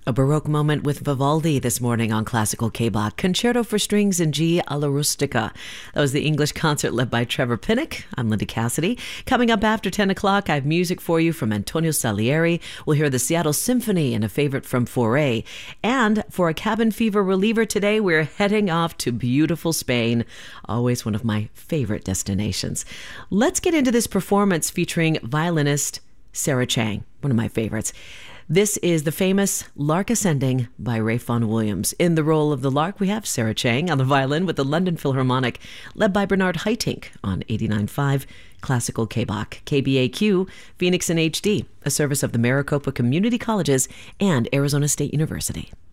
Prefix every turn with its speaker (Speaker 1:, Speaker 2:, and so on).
Speaker 1: A Baroque moment with Vivaldi this morning on Classical K-Bach. Concerto for Strings in G alla Rustica. That was the English concert led by Trevor Pinnock. I'm Linda Cassidy. Coming up after 10 o'clock, I have music for you from Antonio Salieri. We'll hear the Seattle Symphony and a favorite from Fauré. And for a cabin fever reliever today, we're heading off to beautiful Spain. Always one of my favorite destinations. Let's get into this performance featuring violinist Sarah Chang, one of my favorites. This is the famous Lark Ascending by Ray Vaughan Williams. In the role of the Lark, we have Sarah Chang on the violin with the London Philharmonic, led by Bernard Haitink on 89.5 Classical K-Bach, KBAQ, Phoenix in HD, a service of the Maricopa Community Colleges and Arizona State University.